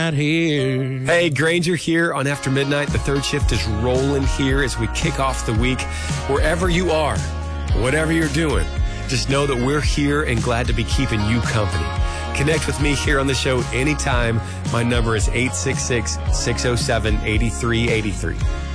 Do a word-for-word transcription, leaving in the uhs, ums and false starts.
right here. Hey, Granger here on After Midnight. The third shift is rolling here as we kick off the week. Wherever you are, whatever you're doing, just know that we're here and glad to be keeping you company. Connect with me here on the show anytime. My number is eight six six, six oh seven, eight three eight three.